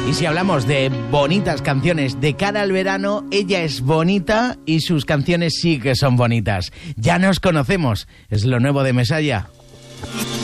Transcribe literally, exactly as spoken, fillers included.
Y si hablamos de bonitas canciones de cara al verano, ella es bonita y sus canciones sí que son bonitas. Ya nos conocemos, es lo nuevo de Mesalla.